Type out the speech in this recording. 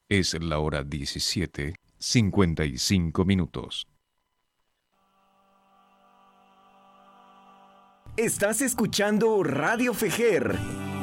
Es la hora 17:55. Estás escuchando Radio Fejer